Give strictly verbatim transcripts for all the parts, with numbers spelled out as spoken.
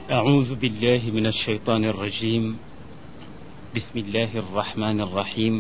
أعوذ بالله من الشيطان الرجيم. بسم الله الرحمن الرحيم.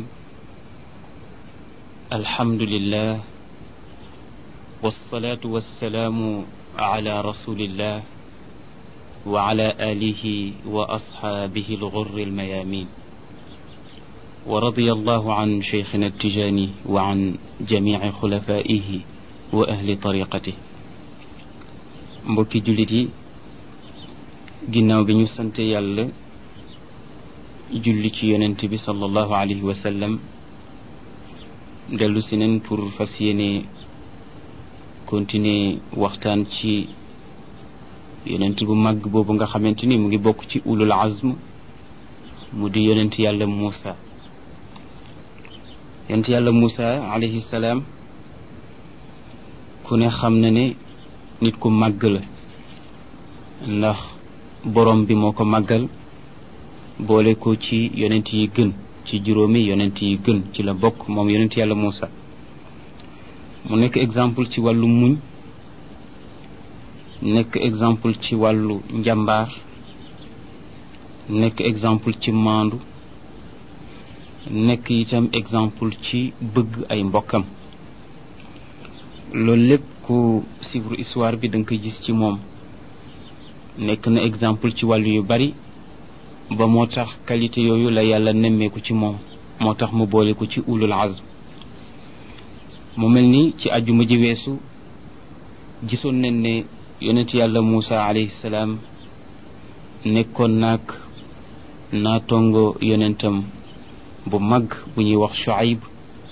الحمد لله والصلاة والسلام على رسول الله وعلى آله وأصحابه الغر الميامين، ورضي الله عن شيخنا التجاني وعن جميع خلفائه وأهل طريقته. mbokki jullit yi, ginnaaw bi ñu sante yàlla julli ci yonent bi sallallahu alayhi wa sallam, dellu si nen pour fas yéene continuer waxtaan ci yonent bu màgg boobu nga xamante ni mu ngi bokk ci ulul azm, mu di yonent yàlla Muusa. yonent yàlla Muusa alayhi salaam ku ne xam na ne nit ku màgg la, ndax borom bi moo ko màggal boole ko ci yonent yi gën, ci juróomi yonent yi gën ci la bokk moom yonent yàlla Muusa. mu nekk exemple ci wàllu muñ, nekk exemple ci wàllu njàmbaar, nekk exemple ci maandu, nekk itam exemple ci bëgg ay mbokkam. loolu lépp ku suivre histoire bi da nga koy gis ci moom. nekk na exemple ci wàllu yu bari ba moo tax qualité yooyu la yàlla nemmeeku ci moom, moo tax mu boole ko ci ulul azm. mu mel ni ci àjjuma ji weesu gisoon nañ ne yonent yàlla Muusa alayhi salaam nekkoon naag naatongo yonentam bu mag bu ñuy wax Shuayb,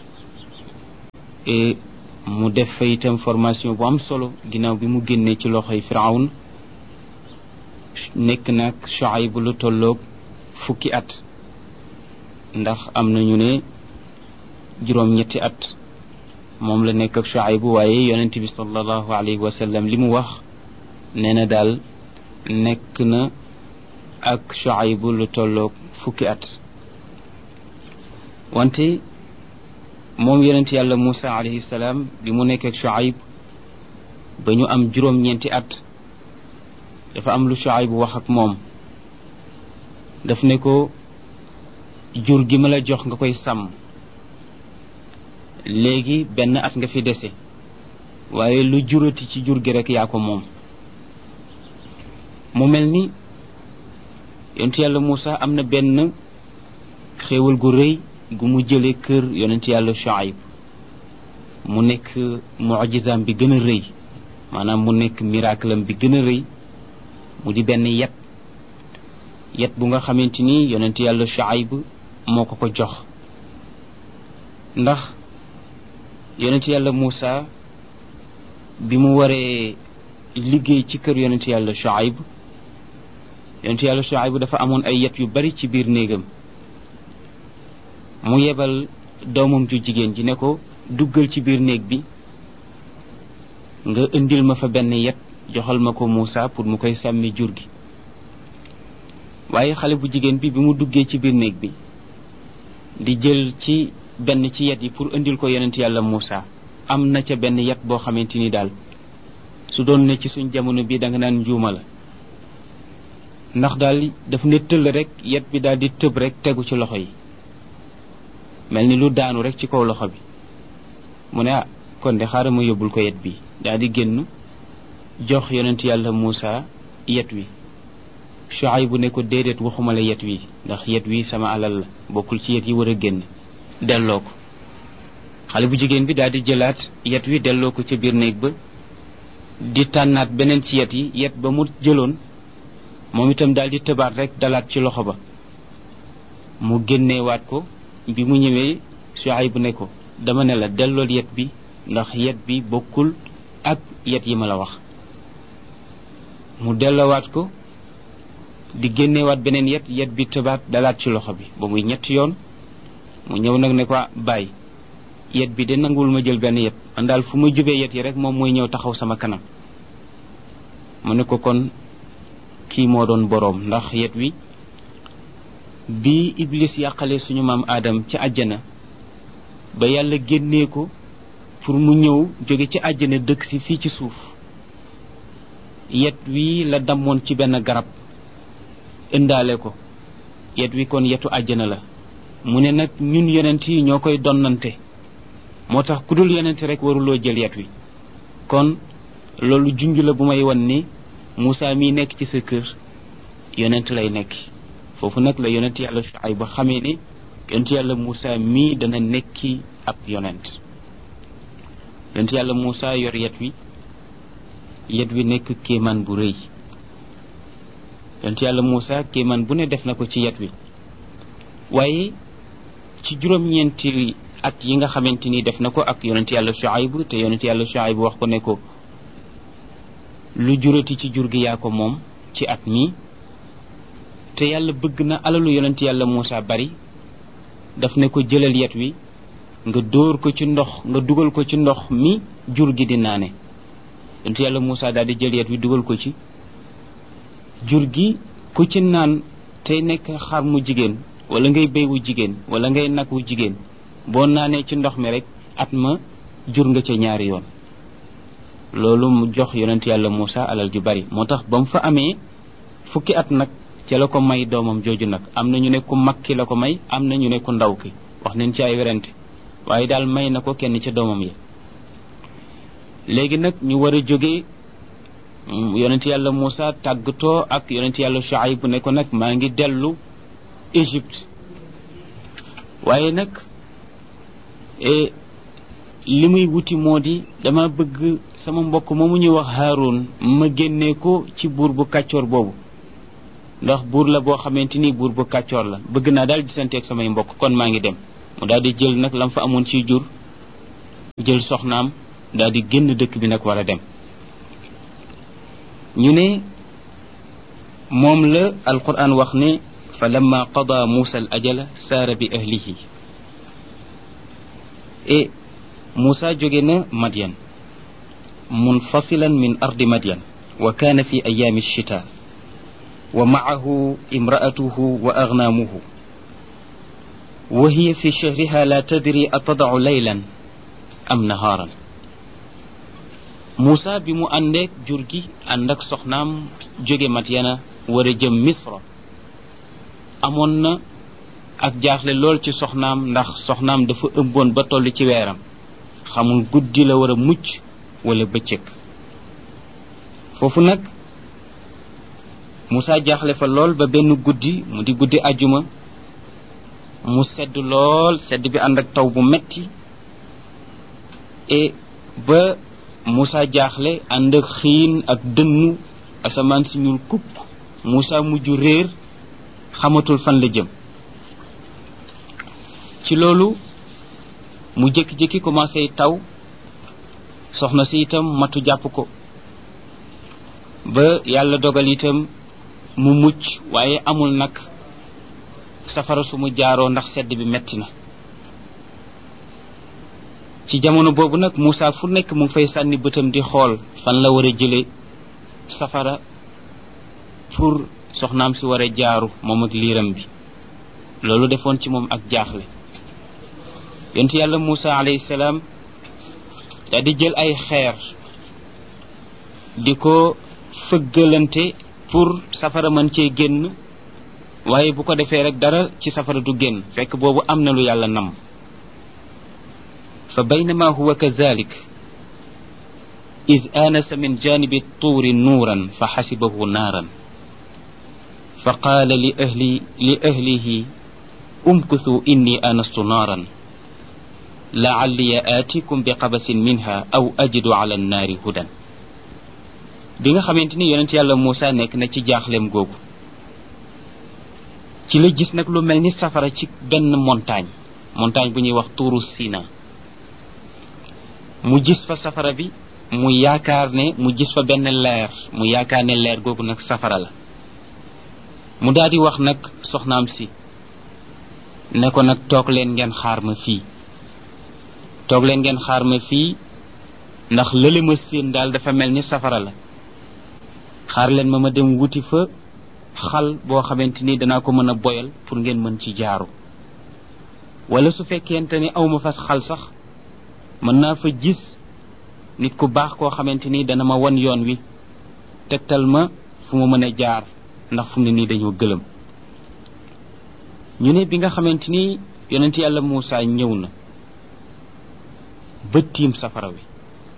et mu def fa itam formation bu am solo ginnaaw bi mu génnee ci loxoy Firawun. nekk nag Shuayb lu tolloog fukki at, ndax am nañu ne juróom-ñetti at moom la nekk ak Shuayb, waaye yonent bi sallallahu alayhi wa sallam li mu wax nee na daal nekk na ak Shuayb lu tolloog fukki at. wante moom yonent yàlla Muusa alayhi salaam bi mu nekk ak Shuayb ba ñu am juróom-ñeenti at, dafa am lu Shuayb bu wax ak moom. daf ne ko, jur gi ma la jox nga koy sàmm, léegi benn at nga fi dese, waaye lu jurati ci jur gi rek yaa ko moom. mu mel ni yonent yàlla Muusa am na benn xéewal gu rëy gu mu jële kër yonent yàlla Shuayb, mu nekk mu'jizaam bi gën a rëy, maanaam mu nekk miracle am bi gën a rëy, mu di benn yet yet bu nga xamante ni yonent yàlla Shuayb moo ko ko jox. ndax yonent yàlla Muusa bi mu waree liggéey ci kër yonent yàlla Shuayb, yonent yàlla Shuayb dafa amoon ay yet yu bari ci biir néegam. mu yebal doomam ju jigéen ji ne ko, duggal ci biir néeg bi nga indil ma fa benn yet joxal ma ko Muusa pour mu koy sàmmi jur gi. waaye xale bu jigéen bi bi mu duggee ci biir néeg bi di jël ci benn ci yet yi pour indil ko yonent yàlla Muusa, am na ca benn yet boo xamante ni daal su doon ne ci suñ jamono bi da nga naan njuuma la, ndax daal daf ne tëll rek yet bi daal di tëb rek tegu ci loxo yi, mel ni lu daanu rek ci kaw loxo bi. mu ne, ah kon de xaaral ma yóbbul ko yet bi. daal di génn jox yonent yàlla Muusa yet wi. Shuayb bu ne ko, déedéet waxuma la yet wi, ndax yet wi sama alal la, bokkul ci yet yi war a génn, delloo ko. xale bu jigéen bi daal di jëlaat yet wi delloo ko ca biir néeg ba, di tànnaat beneen ci yet yi. yet ba mu jëloon moom itam daal di tëbaat rek dalaat ci loxo ba. mu génneewaat ko. bi mu ñëwee Shuayb bu ne ko, dama ne la dellool yet bi, ndax yet bi bokkul ak yet yi ma la wax. mu delloowaat ko, di génneewaat beneen yet yet bi tëbaat dalaat ci loxo bi ba muy ñetti yoon. mu ñëw nag ne ko, bàyyi yet bi de nanguwul ma jël benn yet, man daal fu ma jubee yet yi rek moom mooy ñëw taxaw sama kanam. mu ne ko, kon kii moo doon boroom, ndax yet wi bi Iblis yàqale suñu maam Adam ci àjjana ba yàlla génnee ko pour mu ñëw jóge ci àjjana dëkk si fii ci suuf, yet wi la damoon ci benn garab ëndaale ko yet wi kon yetu àjjana la mu ne nag ñun yonent yi ñoo koy donnante moo tax ku dul yonent rek waruloo jël yet wi kon loolu junj la bu may wan ni Moussa mii nekk ci sa kër yonent lay nekk foofu nag la yonent yàlla Shuayb ba xamee ni yonent yàlla Moussa mii dana nekki ab yonent yonent yàlla Moussa yor yet wi yet wi nekk kéemaan bu rëy yonent yàlla Moussa kéemaan bu ne def na ko ci yet wi waaye ci juróom-ñeenti at yi nga xamante ni def na ko ak yonent yàlla Shuayb te yonent yàlla Shuayb wax ko ne ko lu jurati ci jur gi yaa ko moom ci at mi te yàlla bëgg na alalu yonent yàlla Moussa bari daf ne ko jëlal yet wi nga dóor ko ci ndox nga dugal ko ci ndox mi jur gi di naane yonent yàlla Moussa daal di jël yet wi dugal ko ci jur gi ku ci naan tey nekk xar mu jigéen wala ngay béy wu jigéen wala ngay nag wu jigéen boo naanee ci ndox mi rek at ma jur nga ca ñaari yoon loolu mu jox yonent yàlla Moussa alal ju bari moo tax ba mu fa amee fukki at nag ca la ko may doomam jooju nag am na ñu ne ku mag ki la ko may am na ñu ne ku ndaw ki wax nañ ci ay werante waaye daal may na ko kenn ca doomam yi léegi nag ñu war a jógee yonent yàlla Moussa tàggatoo ak yonent yàlla Shuayb bu ne ko nag maa ngi dellu Égypte waaye nag li muy wuti moo di dama bëgg sama mbokk moomu ñuy wax Haroun ma génnee ko ci buur bu kàccoor boobu ndax buur la boo xamante ni buur bu kàccoor la bëgg naa daal gisanteeg samay mbokk kon maa ngi dem mu daal di jël nag lam fa amoon ci jur jël soxnaam daal di génn dëkk bi nag war a dem ñu ne moom la alquran wax ne fa lamma qada Moussa al ajala saara bi ahlihi e Moussa jóge na Madian munfasilan min ardi Madian wa kaana fi ayaami alchita wa maahu imraatuhu wa agnaamuhu wa hiya fi shahriha la tadri atadacu laylan am nahaaran Moussa bi mu àndeek jur gi ànd ak soxnaam jóge Madiana war a jëm Misra amoon na ak jaaxle lool ci soxnaam ndax soxnaam dafa ëmboon ba toll ci weeram xamul guddi la war a mucc wala bëccëg foofu nag Moussa jaaxle fa lool ba benn guddi mu di guddi ajjuma mu sedd lool sedd bi ànd ak taw bu metti et ba Moussa jaaxle ànd ak xiin ak dënnu asamaan si ñuul kupp Moussa mujj réer xamatul fan la jëm ci loolu mu jékki-jékki commencé taw soxna si itam matu jàpp ko ba yàlla dogal itam mu mucc waaye amul nag safara su mu jaaroo ndax sedd bi metti na ci jamono boobu nag Moussa fu nekk mu ngi fay sànni bëtam di xool fan la war a jële safara pour soxnaam si war a jaaru moom ak liiram bi loolu defoon ci moom ak jaaxle yonent yàlla Moussa alayhi salaam daal di jël ay xeer di ko fëggalante pour safara mën cee génn waaye bu ko defee rek dara ci safara du génn fekk boobu am na lu yàlla nam fa baynama huwa kadhalik iz aanasa min janibi tuuri nuuran fa xasibahu naaran fa qaala li ahli li ahlihi umkuthu inni aanastu naaran la'alli aatikum bi qabasin minha aw ajidu ala annaari hudan bi nga xamante ni yonent yàlla Moussa nekk na ci jaaxleem googu ci la gis nag lu mel ni safara ci benn montagne montagne bu ñuy wax tuuru Sina mu gis fa safara bi mu yaakaar ne mu gis fa benn leer mu yaakaar ne leer googu nag safara la mu daal di wax nag soxnaam si ne ko nag toog leen ngeen xaar ma fii toog leen ngeen xaar ma fii ndax lële ma séen daal dafa mel ni safara la xaar leen ma ma dem wuti fa xal boo xamante ni danaa ko mën a boyal pour ngeen mën ci jaaru wala su fekkente ni awma fas xal sax mën naa fa gis nit ku baax koo xamante ni dana ma won yoon wi tegtal ma fu ma mën a jaar ndax fu mu ne nii dañoo gëlëm. ñu ne bi nga xamante ni yonent yàlla Muusa ñëw na ba tiim safara wi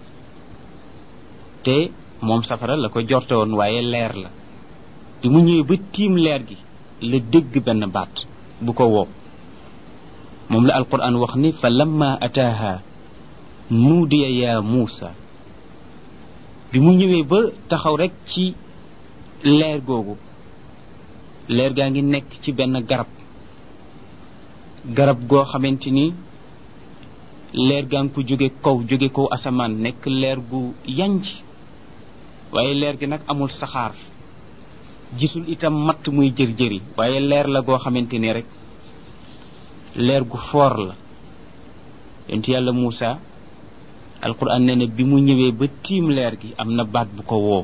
te moom safara la ko jorte woon waaye leer la, bi mu ñëwee ba tiim leer gi la dégg benn baat bu ko woo. moom la alquran wax ni fa lamma ataaha nuudiya ya Muusa. bi mu ñëwee ba taxaw rek ci leer googu, leer gaa ngi nekk ci benn garab garab goo xamante ni leer gaa ngi ko jóge kaw jóge kaw asamaan, nekk leer gu yanj, waaye leer gi nag amul saxaar, gisul itam matt muy jër-jëri, waaye leer la goo xamante ni rek leer gu foor la. yonent yàlla Muusa alquran nee na bi mu ñëwee ba tiim leer gi am na baat bu ko woo.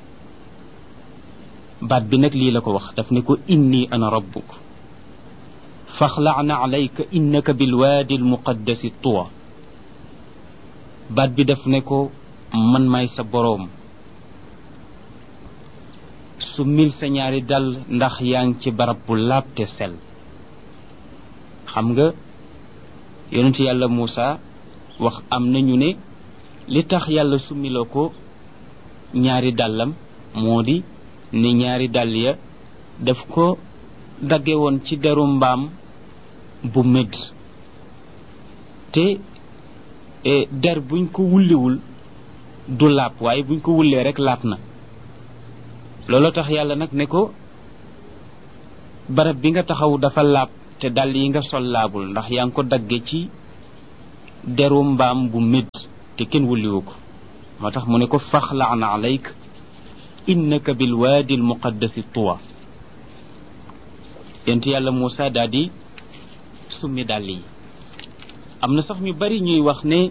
baat bi nag lii la ko wax, daf ne ko inni ana rabbuk faxla'na alayka innaka bilwaadi almuqaddasi tuwa. baat bi daf ne ko man maay sa boroom, su mil sa ñaari dal ndax yaa ngi ci barab bu laab te sell. xam nga yonent yàlla Muusa wax am nañu ne li tax yàlla summiloo ko ñaari dàllam moo di ne ñaari dàll ya daf ko dagge woon ci deru mbaam bu médd te der buñ ko wulliwul du laab, waaye buñ ko wullee rek laab na. loolu tax yàlla nag ne ko barab bi nga taxaw dafa laab te dàll yi nga sol laabul, ndax yaa ngi ko dagge ci deru mbaam bu médd te kenn wulliwu ko. moo tax mu ne ko faxla'na alayk innaka bilwaadi almuqaddasi tuwa. yonent yàlla Muusa daal di summi dàll yi. am na sax ñu bari ñuy wax ne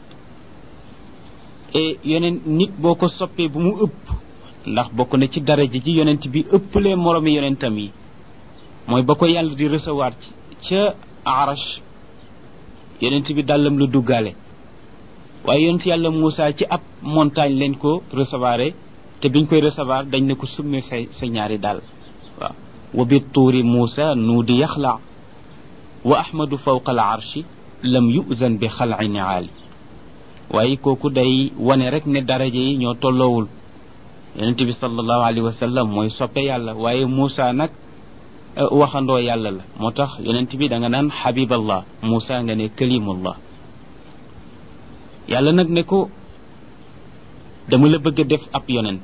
yeneen nit boo ko soppee bu mu ëpp, ndax bokk na ci daraja ji yonent bi ëpplee moromi yonentam yi, mooy ba ko yàlla di recevoir ci ca arash yonent bi dàllam lu duggaale, waaye yonent yàlla Muusa ci ab montagne leen ko recevoir, te biñ koy recevoir dañ ne ko summi sa sa ñaari dàll. waaw wa bi tuuri Muusa nuudi yaxla wa ahmadu fawqa al arshi lam yuzan bi xal'i niaali. waaye kooku day wane rek ne daraja yi ñoo tolloowul. yonent bi sallallahu alayhi wa sallam mooy soppe yàlla, waaye Muusa nag waxandoo yàlla la, moo tax yonent bi da nga naan habiballah, Muusa nga ne kalimullah. yàlla nag ne ko dama la bëgg a def ab yonent,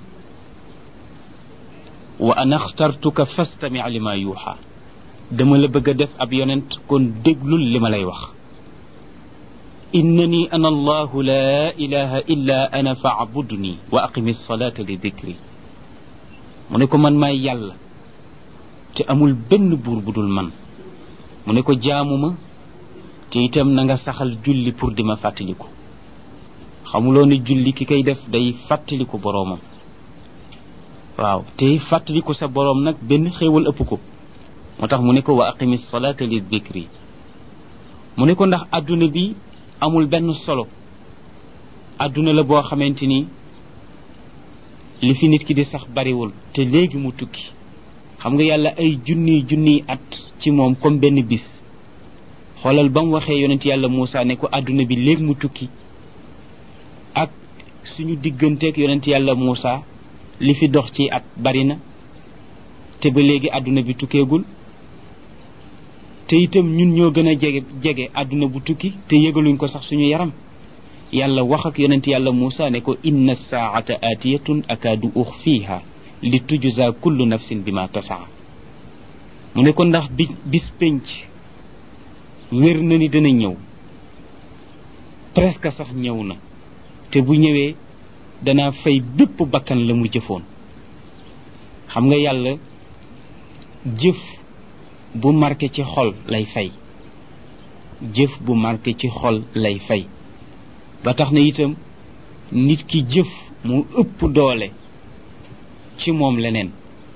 wa ana axtartuka fastami' lima yuuxa. dama la bëgg a def ab yonent, kon déglul li ma lay wax. innani ana allahu la ilaha illa ana fa'budni wa aqimi salata li dikri. mu ne ko man maay yàlla te amul benn buur bu dul man. mu ne ko jaamu ma te itam na nga saxal julli pour di ma fàttaliku. xamuloo ne julli ki koy def day fàttaliku boroomam. waaw te fàttaliku sa boroom nag benn xéewal ëpp ko. moo tax mu ne ko wa aqimi salata li dikri. mu ne ko ndax adduna bi amul benn solo. adduna la boo xamante ni li fi nit ki di sax bariwul te léegi mu tukki. xam nga yàlla ay junniy junniy at ci moom comme benn bis. xoolal ba mu waxee yonent yàlla Muusa ne ko adduna bi léegi mu tukki, ak suñu digganteeg yonent yàlla Muusa li fi dox ci at bari na te ba léegi adduna bi tukkeegul. te itam ñun ñoo gën a jege jege adduna bu tukki te yëgaluñ ko sax suñu yaram. yàlla wax ak yonent yàlla Muusa ne ko inna saa'ata aatiyatun akaadu uxfiiha li tujza kullu nafsin bima tasaa. mu ne ko ndax bi bis penc wér na ni dana ñëw, presque sax ñëw na, te bu ñëwee danaa fay bépp bakkan la mu jëfoon. xam nga yàlla jëf bu marqué ci xol lay fay. jëf bu marqué ci xol lay fay. ba tax na itam nit ki jëf mu ëpp doole ci moom leneen.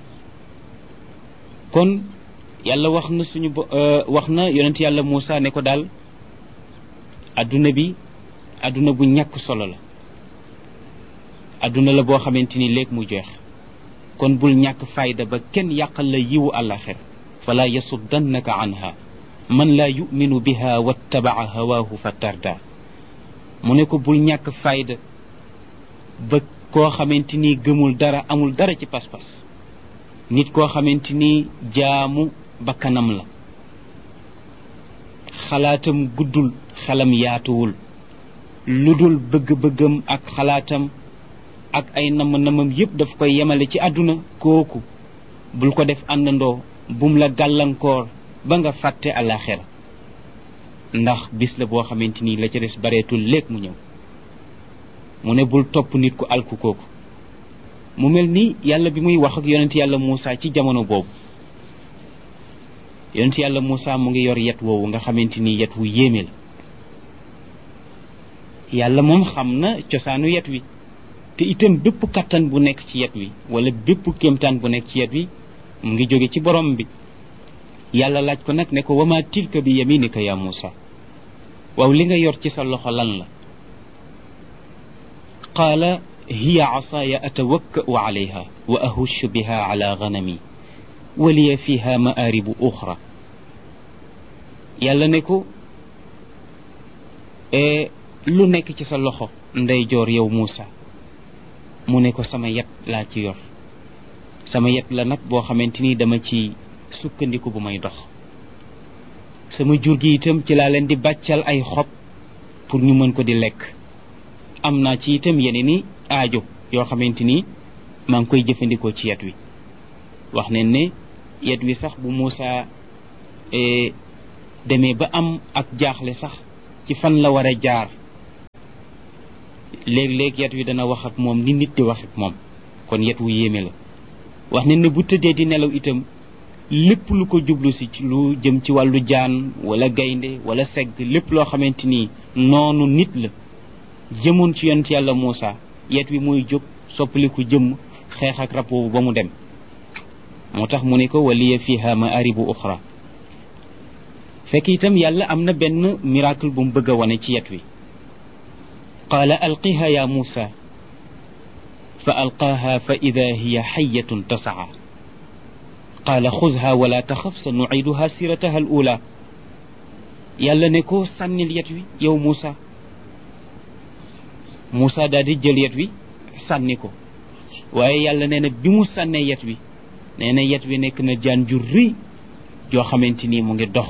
kon yàlla wax na suñu wax na yonent yàlla Muusa ne ko daal adduna bi adduna bu ñàkk solo la. adduna la boo xamante ni léegi mu jeex. kon bul ñàkk fayda ba kenn yàqal la yiwu àllaxir fala yasuddannaka anha man laa yuminu biha wattabaa hawaahu fa tarda mu ne ko bul ñàkk fayda ba koo xamante ni gëmul dara amul dara ci pas-pas nit koo xamante ni jaamu bakkanam la xalaatam guddul xelam yaatuwul lu dul bëgg-bëggam ak xalaatam ak ay namm-namam yépp daf koy yemale ci àdduna kooku bul ko def àndandoo bum la gàllankoor ba nga fàtte àllaaxira ndax bis la boo xamante ni la ca des bareetul léeg mu ñëw mu ne bul topp nit ku alku kooku mu mel ni yàlla bi muy wax ak yonent yàlla Muusa ci jamono boobu yonent yàlla Muusa mu ngi yor yet woowu nga xamante ni yet wu yéeme la yàlla moom xam na cosaanu yet wi te itam bépp kattan bu nekk ci yet wi wala bépp kéemtaan bu nekk ci yet wi mu ngi jóge ci borom bi yàlla laaj ko nag ne ko wama tilka bi yaminika ya Muusa waaw li nga yor ci sa loxo lan la qaala hiya asaaya atawakka'u alayha wa ahushu biha ala ganami wa liya fiha ma'aaribu uxra yàlla ne ko lu nekk ci sa loxo ndeyjoor yow Muusa mu ne ko sama yet laa ci yor sama yet la nag boo xamante ni dama ci sukkandiku bu may dox sama jur gi itam ci laa leen di bàccal ay xob pour ñu mën ko di lekk am naa ci itam yeneen i aajo yoo xamante ni maa ngi koy jëfandikoo ci yet wi wax ne ne yet wi sax bu Muusa demee ba am ak jaaxle sax ci fan la war a jaar léeg-léeg yet wi dana wax ak moom ni nit di wax ak moom kon yet wu yéeme la wax ne ne bu tëddee di nelaw itam lépp lu ko jublu si lu jëm ci wàllu jaan wala gaynde wala segg lépp loo xamante ni noonu nit la jëmoon ci yonent yàlla Muusa yet wi muy jóg soppaliku jëmm xeex ak rab boobu ba mu dem moo tax mu ne ko waliya fiha ma'aribu uxra fekk itam yàlla am na benn miracle bu mu bëgg a wane ci yet wi qaala alqiha ya Muusa fa alqaaha fa ida hiya xayatun tasaa qaala xuzha wala taxaf sa nuciduha sirataha al ula yàlla ne ko sànnil yet wi yow Muusa Muusa daal di jël yet wi sànni ko waaye yàlla nee na bi mu sànnee yet wi nee na yet wi nekk na jaan ju rëy joo xamante ni mu ngi dox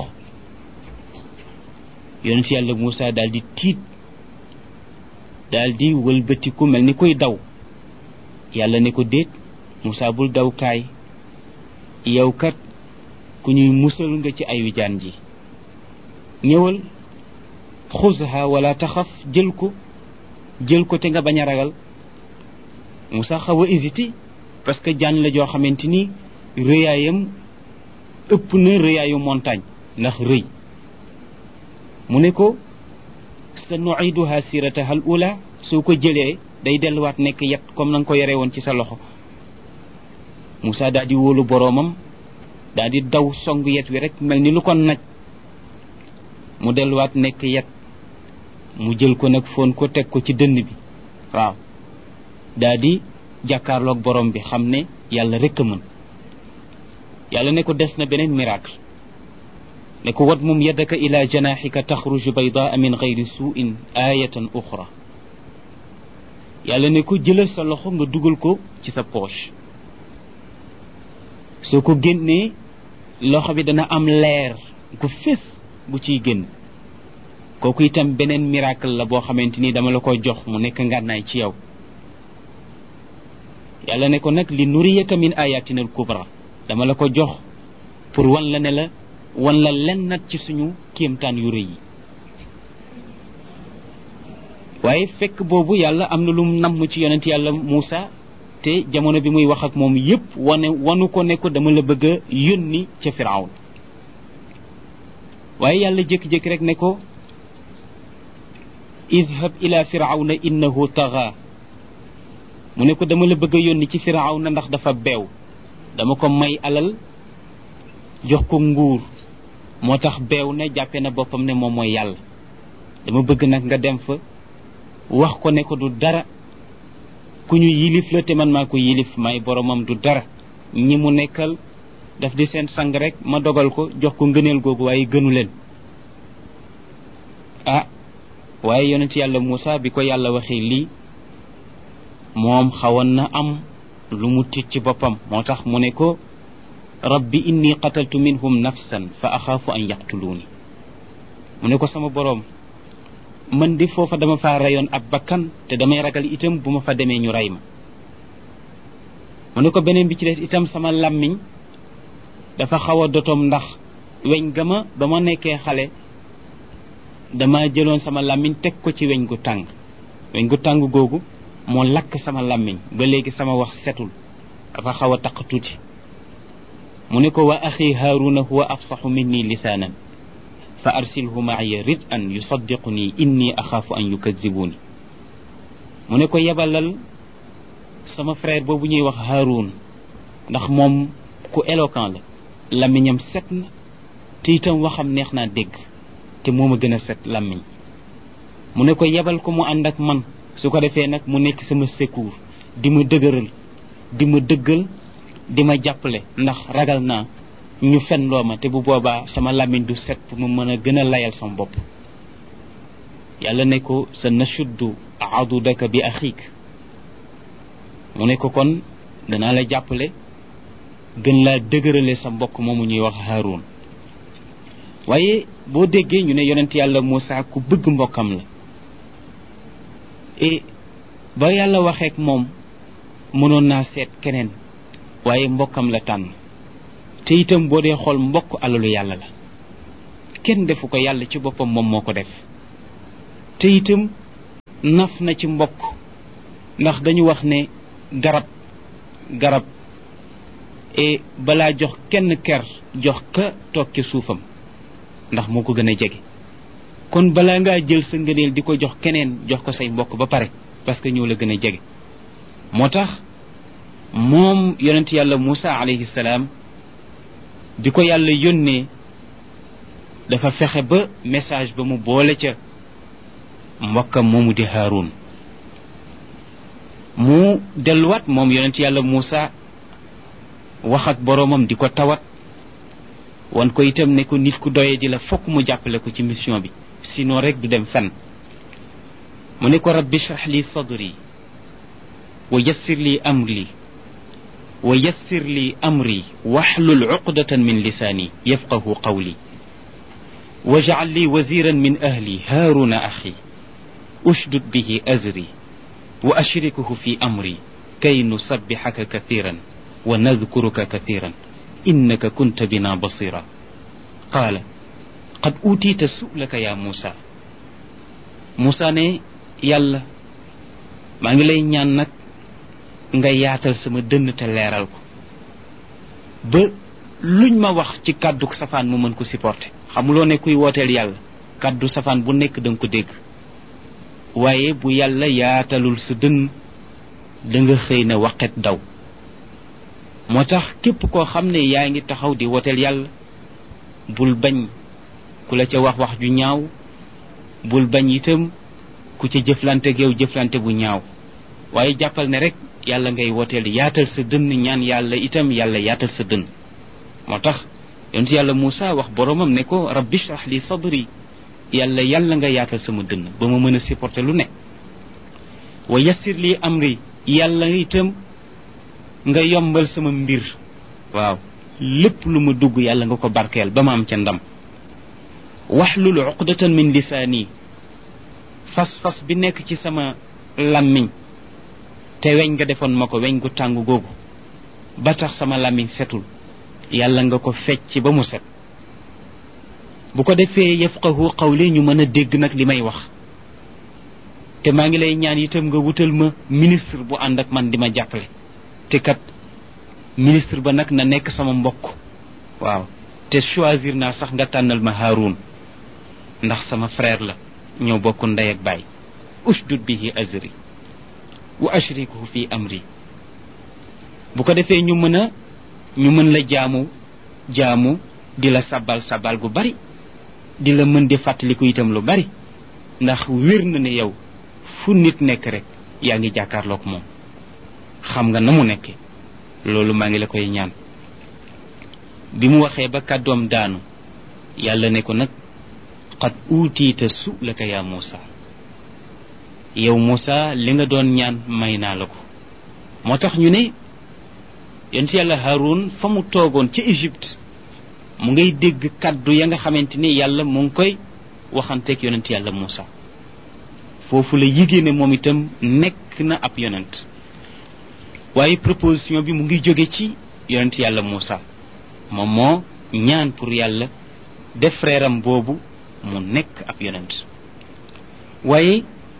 yonent yàlla Muusa daal di tiit daal di wëlbatiku mel ni koy daw yàlla ne ko déet Muusa bul daw kaay yow kat ku ñuy musal nga ci ayu jaan ji ñëwal xuzha wala taxaf jël ko jël ko te nga bañ a ragal Muusa xaw a hésité parce que jaan la joo xamante ni rëyaayam ëpp na rëyaayu montagne ndax rëy mu ne ko sa nuiduha sirataha al ula soo ko jëlee day delluwaat nekk yet comme na nga ko yore woon ci sa loxo Muusa daal di wóolu boroomam daal di daw song yet wi rek mel ni lu ko naj mu delluwaat nekk yet mu jël ko nag foon ko teg ko ci dënn bi waaw daal di jàkkaarloog borom bi xam ne yàlla rek a mën yàlla ne ko des na beneen miracle ne ko wat mum yadaka ila janaxika taxruju baydaa min gayri suuin ayatan uxra yàlla ne ko jëlal sa loxo nga dugal ko ci sa poche soo ko génnee loxo bi dana am leer gu fés gu ciy génn kooku itam beneen miracle la boo xamante ni dama la ko jox mu nekk ngànnaay ci yow yàlla ne ko nag li nuriyaka min ayatina al kubra dama la ko jox pour wan la ne la wan la lennat ci suñu kéemtaan yu rëy yi waaye fekk boobu yàlla am na lu mu namm ci yonent yàlla Muusa te jamono bi muy wax ak moom yépp wane wanu ko ne ko dama la bëgg a yónni ca Firawn waaye yàlla jékki-jékki rek ne ko idhab ila firawna innahu taxa mu ne ko dama la bëgg a yónni ci Firawna ndax dafa beew dama ko may alal jox ko nguur moo tax beew ne jàppe na boppam ne moom mooy yàlla dama bëgg nag nga dem fa wax ko ne ko du dara ku ñu yilif la te man maa ko yilif may boromam du dara ñi mu nekkal daf di seen sang rek ma dogal ko jox ko ngëneel googu waaye gënu leen ah waaye yonent yàlla Muusa bi ko yàlla waxee lii moom xawoon na am lu mu tiit ci boppam moo tax mu ne ko rabbi inni qataltu minhum nafsan fa axaafu an yaqtuluuni mu ne ko sama boroom man di foofa dama fa rayoon ab bakkan te damay ragal itam bu ma fa demee ñu rey ma mu ne ko beneen bi ci des itam sama làmmiñ dafa xaw a dotom ndax weñ ga ma ba ma nekkee xale dama jëloon sama làmmiñ teg ko ci weñ gu tàng weñ gu tàng googu moo lakk sama làmmiñ ba léegi sama wax setul dafa xaw a taq tuuti mu ne ko wa axi haaruna huwa afsaxu minni lisaanan fa arsilhu maaya rid an yusaddiquni inni axaafu an yukazibuni mu ne ko yebalal sama frère boobu ñuy wax Haarun ndax moom ku éloquent la làmmiñam set na te itam waxam neex naa dégg te moo ma gën a set làmmiñ mu ne ko yebal ko mu ànd ak man su ko defee nag mu nekk sama secours di ma dëgëral di ma dëggal di ma jàppale ndax ragal naa ñu fen loo ma te bu boobaa sama làmmiñ du set pour mu mën a gën a layal sama bopp yàlla ne ko sa nashuddu adudaka bi axiik mu ne ko kon danaa la jàppale gën laa dëgërale sa mbokk moomu ñuy wax Haarun waaye boo déggee ñu ne yonent yàlla Muusa ku bëgg mbokkam la et ba yàlla waxeek moom mënoon naa seet keneen waaye mbokkam la tànn te itam boo dee xool mbokk alalu yàlla la kenn defu ko yàlla ci boppam moom moo ko def te itam naf na ci mbokk ndax dañu wax ne garab garab et balaa jox kenn ker jox ka toog ci suufam ndax moo ko gën a jege kon balaa ngaa jël sa ngëneel di ko jox keneen jox ko say mbokk ba pare parce que ñoo la gën a jege moo tax moom yonent yàlla Muusa alayhi salaam di ko yàlla yónnee dafa fexe ba message ba mu boole ca mbokkam moomu di Haarun mu delluwaat moom yonent yàlla Muusa wax ak boroomam di ko tawat wan ko itam ne ko nit ku doye di la fokk mu jàppale ko ci mission bi sinon rek du dem fenn mu ne ko rabbi shrah li sadri wa yassir li amri wa yassir li amri wahlul uqdatan min lisaani yafqahu qawli waj'al li waziran min ahli haaruna axi ushdud bihi azri wa ashrikuhu fi amri kay nusabbihaka kathiran wa nadhkuruka kathiran innaka kunta bina basira qaala qad uutiita su'laka ya Muusa Muusa ne yàlla maa ngi lay ñaan nag nga yaatal sama dënn te leeral ko ba luñ ma wax ci kàddu safaan mu mën ko supporter xamuloo ne kuy wooteel yàlla kàddu safaan bu nekk danga ko dégg waaye bu yàlla yaatalul sa dënn danga xëy na waqet daw moo tax képp koo xam ne yaa ngi taxaw di wooteel yàlla bul bañ ku la ca wax wax ju ñaaw bul bañ itam ku ca jëflante ak yow jëflante bu ñaaw waaye jàppal ne rek yàlla ngay wooteel yaatal sa dënn ñaan yàlla itam yàlla yaatal sa dënn moo tax yonent yàlla Muusa wax boroomam ne ko rabbi shrah li sadri yàlla yàlla nga yaatal sama dënn ba ma mën a supporter lu ne wa yassir li amri yàlla itam nga yombal sama mbir waaw lépp lu ma dugg yàlla nga ko barkeel ba ma am ca ndam wahlul uqdatan min lisaani fas-fas bi nekk ci sama làmmiñ te weñ nga defoon ma ko weñ gu tàng googu ba tax sama làmmiñ setul yàlla nga ko fecc ba mu set bu ko defee yafqahu qawli ñu mën a dégg nag li may wax te maa ngi lay ñaan itam nga wutal ma ministre bu ànd ak man di ma jàppale te kat ministre ba nag na nekk sama mbokk waaw te choisir naa sax nga tànnal ma Haarun ndax sama frère la ñoo bokk ndey ak baay ushdud bihi azri wa ashrikuhu fi amri bu ko defee ñu mën a ñu mën la jaamu jaamu di la sabal sabal gu bari di la mën di fàttaliku itam lu bari ndax wér na ne yow fu nit nekk rek yaa ngi jàkkaarloog moom xam nga na mu nekke loolu maa ngi la koy ñaan bi mu waxee ba kàddoom daanu yàlla ne ko nag qad uutiita su'laka yaa Muusa yow Muusa li nga doon ñaan may naa la ko moo tax ñu ne yonent yàlla Haarun fa mu toogoon ca Égypte mu ngay dégg kàddu ya nga xamante ni yàlla mu ngi koy waxanteeg yonent yàlla Muusa foofu la yégée ne moom itam nekk na ab yonent waaye proposition bi mu ngi jóge ci yonent yàlla Muusa moom moo ñaan pour yàlla def frère am boobu mu nekk ab yonent waaye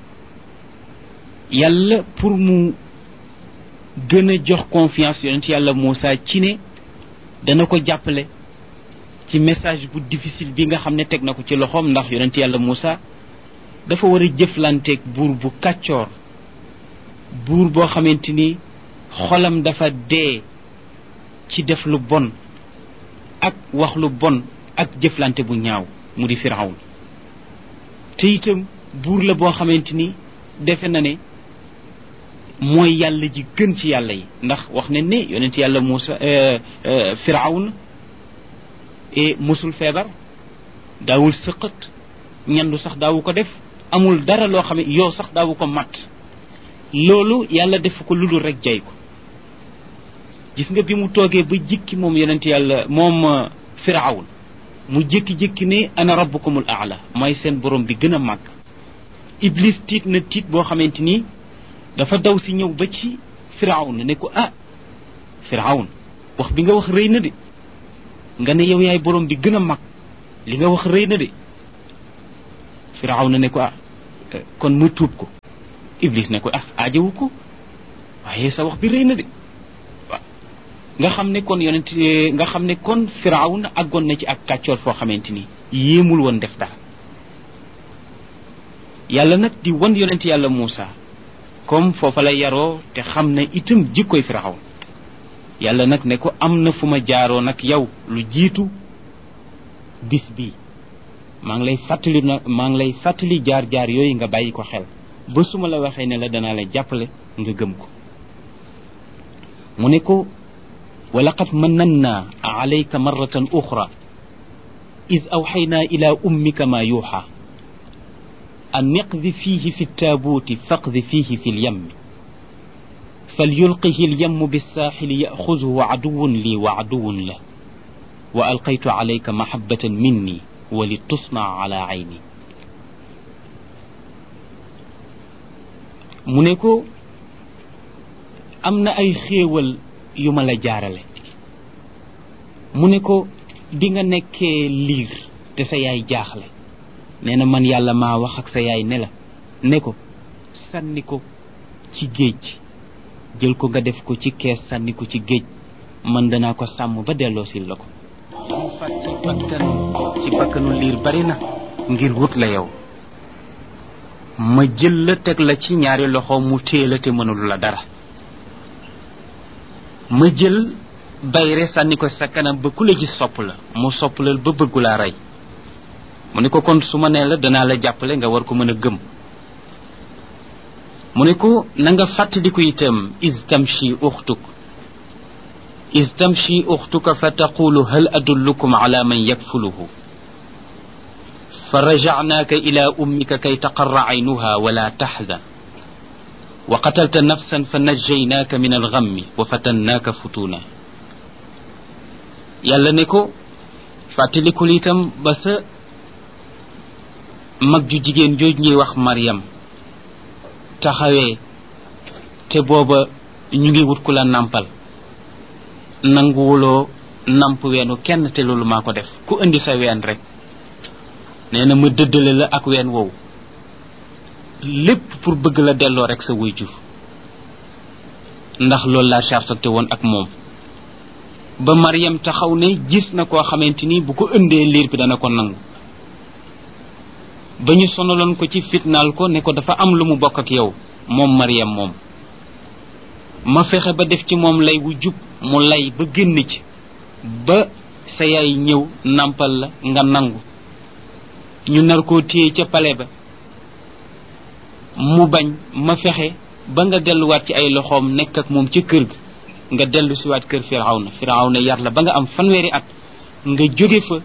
yàlla pour mu gën a jox confiance yonent yàlla Muusa ci ne dana ko jàppale ci message bu difficile bi nga xam ne teg na ko ci loxoom ndax yonent yàlla Muusa dafa war a jëflanteeg buur bu kàccoor buur boo xamante ni xolam dafa dee ci def lu bon ak wax lu bon ak jëflante bu ñaaw mu di Firawun te itam buur la boo xamante ni defe na ne mooy yàlla ji gën ci yàlla yi ndax wax ne ne yonent yàlla Muusa Firawun e musul feebar daawul sëqat ñandu sax daawu ko def amul dara loo xam ne yow sax daawu ko mat loolu yàlla def ko lu dul rek jay ko gis nga bi mu toogee ba jikki moom yonent yàlla moom Firawun mu jékki-jékki ne ana rabbukumul aala may seen borom bi gën a màgg Iblis tiit na tiit boo xamante ni dafa daw si ñëw ba ci Firawun ne ko ah Firawun wax bi nga wax rëy na de nga ne yow yaay borom bi gën a mag li nga wax rëy na de Firawun ne ko ah kon mu tuub ko Iblis ne ko ah aajawu ko waaye sa wax bi rëy na de waaw nga xam ne kon yonent nga xam ne kon Firawun àggoon na ci ak kàccoor foo xamante ni yéemul woon def dara yàlla nag di wan yonent yàlla Muusa comme foofa la yaroo te xam na itam jikkoy Firawun yàlla nag ne ko am na fu ma jaaroo nag yow lu jiitu bis bi maa ngi lay fàttali na maa ngi lay fàttali jaar-jaar yooyu nga bàyyi ko xel ba su ma la waxee ne la danaa la jàppale nga gëm ko mu ne ko wa laqad mannannaa alayka marratan uxra id awxaynaa ila ummika ma yuuxa an iqdi fiihi fi ttaabuuti faqdi fiihi fi lyammi falyulqihi lyammu bissaaxili yaxuzuhu aduwun lii wa aduwun la wa alqaytu alayka mahabbatan minni wa li tusnaa ala ayni mu ne ko am na ay xéewal yu ma la jaarale mu ne ko bi nga nekkee liir te sa yaay jaaxle nee na man yàlla maa wax ak sa yaay ne la ne ko sànni ko ci géej jël ko nga def ko ci kees sànni ko ci géej man danaa ko sàmm ba delloosil la ko mu fat ci bakkan ci bakkanu liir bari na ngir wut la yow ma jël la teg la ci ñaari loxo mu téye la te mënul la dara ma jël bayre sànni ko sa kanam ba ku la gis sopp la mu sopp la ba bëggu laa rey mu ne ko kon su ma nee la danaa la jàppale nga war ko mën a gëm mu ne ko na nga fàttaliku itam is tamshi uxtuk is tamshi uxtuka fa taqulu hal adullukum ala man yakfuluhu fa rajacnaaka ila ummika kay taqarra aynuha wala taxzan wa qatalta nafsan fa najjaynaaka min algammi wa fatannaaka futuna yàlla ne ko fàttalikul itam ba sa mag ju jigéen jooj ñuy wax Maryam taxawee te booba ñu ngi wut ku la nàmpal nanguwuloo namp weenu kenn te loolu maa ko def ku indi sa ween rek nee na ma dëddale la ak ween woowu lépp pour bëgg la delloo rek sa waajur ndax loolu laa chartante woon ak moom ba Maryam taxaw ne gis na koo xamante ni bu ko ëndee liir bi dana ko nangu ba ñu sonaloon ko ci fitnaal ko ne ko dafa am lu mu bokk ak yow moom Maryam moom ma fexe ba def ci moom lay wu jub mu lay ba génn ci ba sa yaay ñëw nàmpal la nga nangu ñu nar koo téye ca pale ba mu bañ ma fexe ba nga delluwaat ci ay loxoom nekk ak moom ci kër ga nga dellu siwaat kër firawna firawna yar la ba nga am fanweeri at nga jóge fa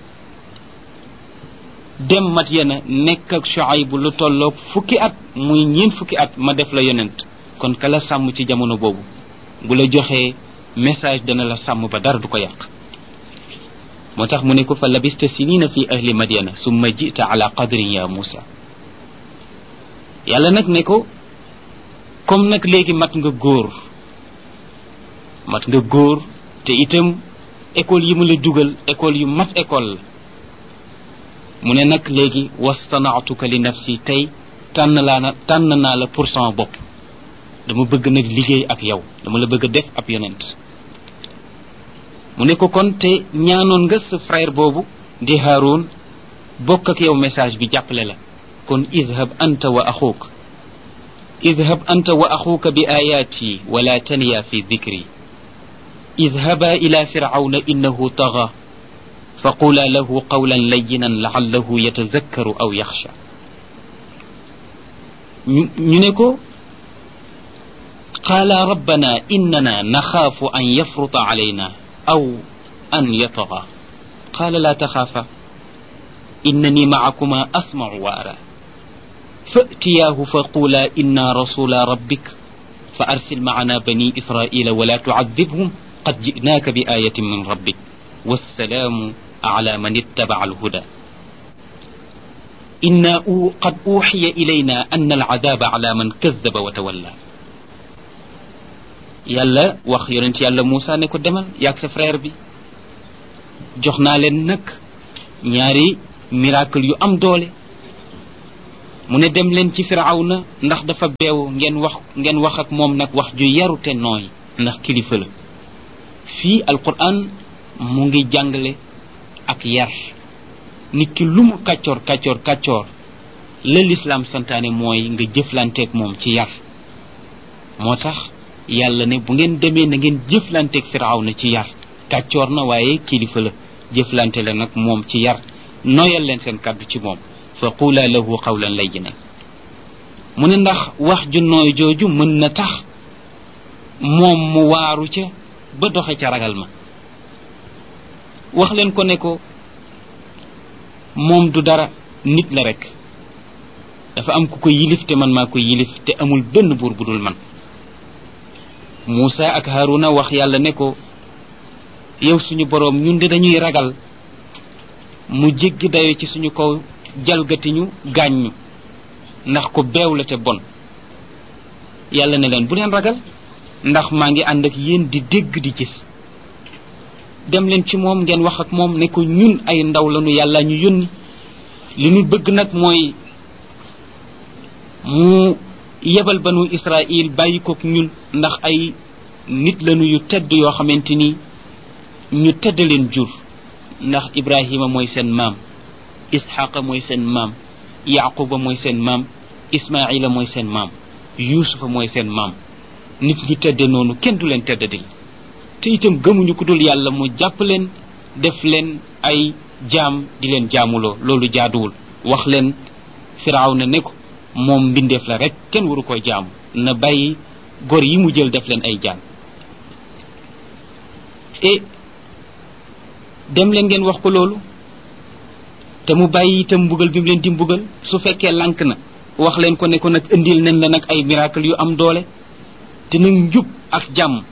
dem Madyana nekk ak Shuayb lu tolloog fukki at muy ñeent fukki at ma def la yonent kon kala sàmm ci jamono boobu bu la joxee message dana la sàmm ba dara du ko yàq moo tax mu ne ko fa labista sinina fi ahli Madyana summa jita ala qadrin ya Musa yàlla nag ne ko comme nag léegi mat nga góor mat nga góor te itam école yi mu la dugal école yu mat école la mu ne nag léegi wastanaatuka li nafsi tey tànn laa na tànn naa la pour sama bopp dama bëgg nag liggéey ak yow dama la bëgg a def ab yonent mu ne ko kon te ñaanoon nga sa frère boobu di Haroun bokk ak yow message bi jàppale la kon idhab anta wa axuuk idhab anta wa axuuka bi ayaati wala taniya fi dhikri idhaba ila firawna innahu taga فقولا له قولا لينا لعله يتذكر أو يخشى نينكو قال ربنا إننا نخاف أن يفرط علينا أو أن يطغى قال لا تخافا إنني معكما أسمع وأرى فأتياه فقولا إنا رسول ربك فأرسل معنا بني إسرائيل ولا تعذبهم قد جئناك بآية من ربك والسلام على من اتبع الهدى إنا قد أوحي إلينا أن العذاب على من كذب وتولى يلا wax yonent yàlla Moussa ne ko demal yaag sa frère bi jox naa leen nag ñaari miracle yu am doole mu ne dem leen ci firawna ndax dafa beew ngeen wax ngeen wax ak moom nag wax ju yaru te nooy ndax kilifa la fii alquran mu ngi jàngale ak yar nit ki lu mu kàccoor kàccoor kàccoor la lislaam santaane mooy nga jëflanteeg moom ci yar moo tax yàlla ne bu ngeen demee na ngeen jëflanteeg firawna ci yar kàccoor na waaye kilifa la jëflante la nag moom ci yar nooyal leen seen kàddu ci moom fa qula lahu qawlan layyinan mu ne ndax wax ju nooy jooju mën na tax moom mu waaru ca ba doxe ca ragal ma wax leen ko ne ko moom du dara nit la rek dafa am ku ko yilif te man maa ko yilif te amul benn buur bu dul man Moussa ak Haruna wax yàlla ne ko yow suñu boroom ñun de dañuy ragal mu jéggi dayo ci suñu kaw jalgatiñu gaaññu ndax ko beew la te bon yàlla ne leen bu leen ragal ndax maa ngi ànd ak yéen di dégg di gis dem leen ci moom ngeen wax ak moom ne ko ñun ay ndaw lañu yàlla ñu yónni li ñu bëgg nag mooy mu yebal banu Israël bàyyi kook ñun ndax ay nit lañu yu tedd yoo xamante ni ñu tedd leen jur ndax Ibrahima mooy seen maam Isxaqa mooy seen maam Yaquba mooy seen maam Ismaila mooy seen maam Yuusufa mooy seen maam nit ñu tedde noonu kenn du leen teddadil te itam gëmuñu ku dul yàlla mu jàpp leen def leen ay jaam di leen jaamuloo loolu jaaduwul wax leen Firawna ne ko moom mbindeef la rek kenn waru koy jaamu na bàyyi gor yi mu jël def leen ay jaam et dem leen ngeen wax ko loolu te mu bàyyi itam mbugal bi mu leen di mbugal su fekkee lànk na wax leen ko ne ko nag indil nañ la nag ay miracle yu am doole te nag njub ak jàmm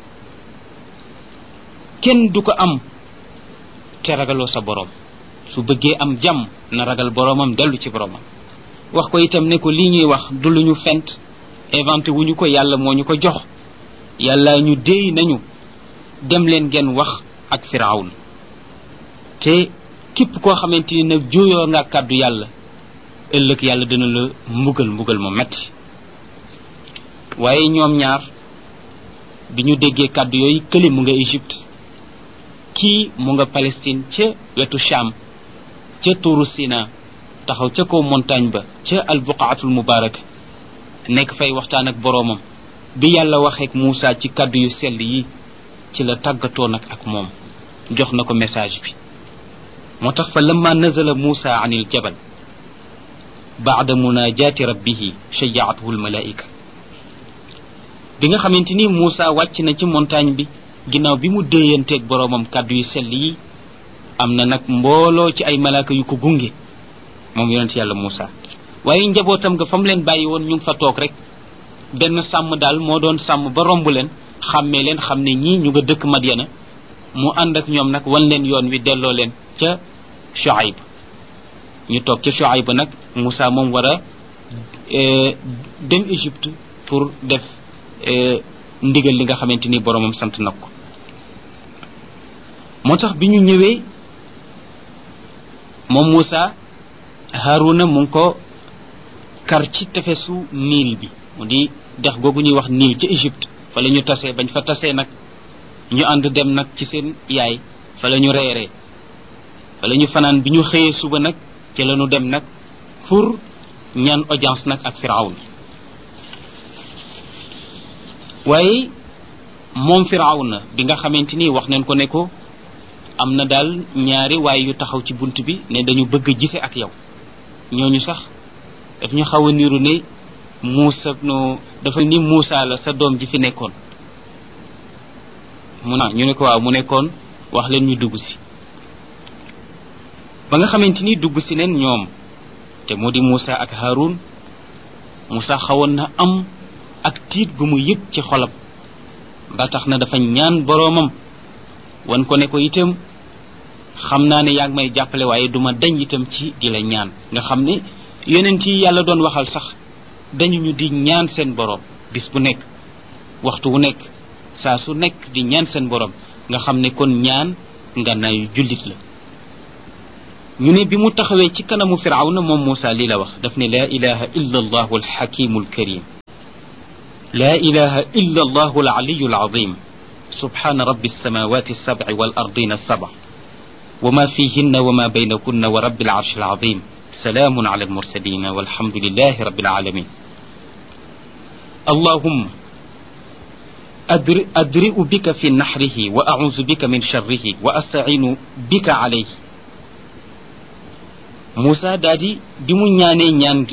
kenn du ko am te ragaloo sa borom su bëggee am jàmm na ragal boromam dellu ci boromam wax ko itam ne ko lii ñuy wax du lu ñu fent inventé wuñu ko yàlla moo ñu ko jox yàlla ñu déy nañu dem leen ngeen wax ak Firawun te képp koo xamante ni nag jooyoo nga kàddu yàlla ëllëg yàlla dina la mbugal mbugal mu metti waaye ñoom ñaar bi ñu déggee kàddu yooyu kële mu nga Égypte kii mu nga Palestine ca wetu Cham ca tuuru Sina taxaw ca kaw montagne ba ca albuqaatul mubaraka nekk fay waxtaan ak boroomam bi yàlla waxeek Moussa ci kàddu yu sell yi ci la tàggatoo nag ak moom jox na ko message bi moo tax fa lamma nazala Moussa an il jabal baada munajaati rabbihi shajaathu almalaika bi nga xamante ni Moussa wàcc na ci montagne bi ginnaaw bi mu déeyanteeg boroomam kàddu yu sell yi am na nag mbooloo ci ay malaaka yu ko gunge moom yonent yàlla Moussa waaye njabootam nga fa mu leen bàyyi woon ñu ngi fa toog rek benn sàmm daal moo doon sàmm ba romb leen xàmmee leen xam ne ñii ñu nga dëkk Madyana mu ànd ak ñoom nag wan leen yoon wi delloo leen ca Shuaib ñu toog ca Shuaib nag Moussa moom war a dem Égypte pour def ndigal li nga xamante ni boromam sant na ko moo tax bi ñu ñëwee moom Moussa Haruna mu ngi ko kar ci tefesu Niil bi mu di dex googu ñuy wax Niil ca Égypte fa la ñu tasee bañ fa tasee nag ñu ànd dem nag ci seen yaay fa la ñu reeree fa la ñu fanaan bi ñu xëyee suba nag ci la ñu dem nag pour ñaan audience nag ak Firawna waaye moom Firawna bi nga xamante ni wax nañ ko ne ko am na daal ñaari waaye yu taxaw ci bunt bi ne dañu bëgg a gise ak yow ñooñu sax daf ñu xaw a niru ne Muusa no dafa ni Muusa la sa doom ji fi nekkoon mu na ñu ne ko waaw mu nekkoon wax leen ñu dugg si ba nga xamante ni dugg si neen ñoom te moo di Moussa ak Haroun Moussa xawoon na am ak tiit gu mu yëg ci xolam ba tax na dafa ñaan boroomam wan ko ne ko itam xam naa ne yaa ngi may jàppale waaye duma dañ itam ci di la ñaan nga xam ne yonent yi yàlla doon waxal sax dañu ñu di ñaan seen boroom bis bu nekk waxtu wu nekk saa su nekk di ñaan seen boroom nga xam ne kon ñaan nga nayu jullit la ñu ne bi mu taxawee ci kanamu Firawna moom Moussa lii la wax daf ne laa ilaha illa allahu alxakimu alkarim laa ilaha illa allahu alaliyu alazim subhana rabbi alsamawati alsabci walardina alsabc وما فيهن وما بينكن ورب العرش العظيم سلام على المرسلين والحمد لله رب العالمين اللهم أدرئ بك في نحره وأعوذ بك من شره وأستعين بك عليه Moussa daal di bi mu ñaanee ñaan gi